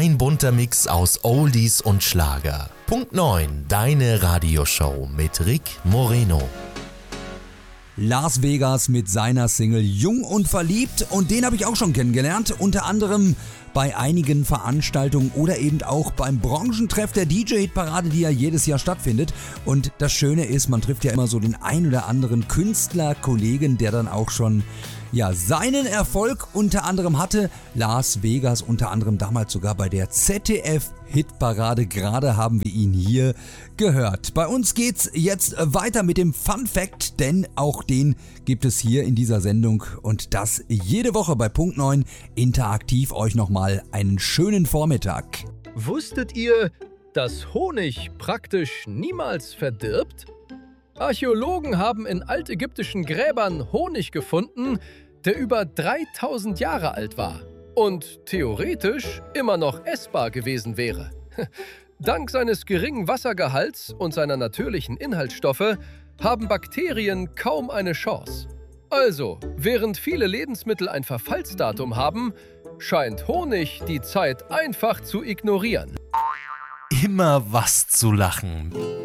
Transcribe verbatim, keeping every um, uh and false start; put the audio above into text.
Ein bunter Mix aus Oldies und Schlager. Punkt neun, deine Radioshow mit Rick Moreno. Las Vegas mit seiner Single Jung und Verliebt, und den habe ich auch schon kennengelernt, unter anderem bei einigen Veranstaltungen oder eben auch beim Branchentreff der D J-Hit-Parade, die ja jedes Jahr stattfindet. Und das Schöne ist, man trifft ja immer so den ein oder anderen Künstler, Kollegen, der dann auch schon ja seinen Erfolg unter anderem hatte. Las Vegas unter anderem damals sogar bei der Z D F-Hitparade. Gerade haben wir ihn hier gehört. Bei uns geht's jetzt weiter mit dem Fun Fact, denn auch den gibt es hier in dieser Sendung, und das jede Woche bei Punkt neun interaktiv. Euch nochmal einen schönen Vormittag. Wusstet ihr, dass Honig praktisch niemals verdirbt? Archäologen haben in altägyptischen Gräbern Honig gefunden, der über dreitausend Jahre alt war und theoretisch immer noch essbar gewesen wäre. Dank seines geringen Wassergehalts und seiner natürlichen Inhaltsstoffe haben Bakterien kaum eine Chance. Also, während viele Lebensmittel ein Verfallsdatum haben, scheint Honig die Zeit einfach zu ignorieren. Immer was zu lachen.